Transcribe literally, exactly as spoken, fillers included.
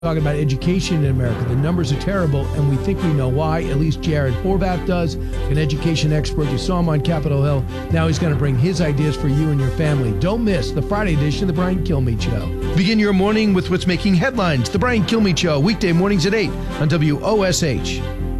talking about education in America. The numbers are terrible, and we think we know why. At least Jared Horvath does, an education expert. You saw him on Capitol Hill. Now he's going to bring his ideas for you and your family. Don't miss the Friday edition of The Brian Kilmeade Show. Begin your morning with what's making headlines. The Brian Kilmeade Show, weekday mornings at eight on W O S H.